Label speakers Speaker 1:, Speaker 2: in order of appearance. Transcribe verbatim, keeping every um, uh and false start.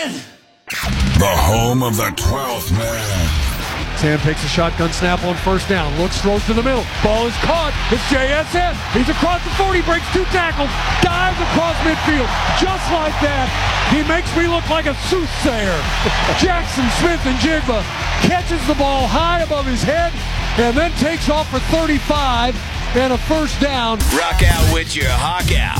Speaker 1: The home of the twelfth man.
Speaker 2: Sam takes a shotgun snap on first down. Looks, throws to the middle. Ball is caught. It's J S N. He's across the forty, breaks two tackles, dives across midfield. Just like that, he makes me look like a soothsayer. Jackson Smith and Jigba catches the ball high above his head and then takes off for thirty-five and a first down.
Speaker 3: Rock out with your Hawk out.